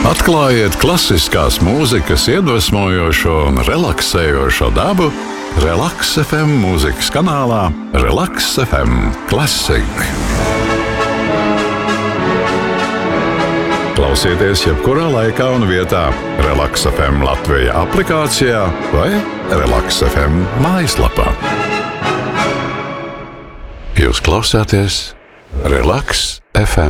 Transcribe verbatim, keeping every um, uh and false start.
Atklājiet klasiskās mūzikas iedvesmojošo un relaksējošo dabu Relaks F M mūzikas kanālā Relaks F M Classic. Klausieties jebkurā laikā un vietā Relaks F M Latvija aplikācijā vai Relaks F M mājaslapā. Jūs klausāties Relaks F M.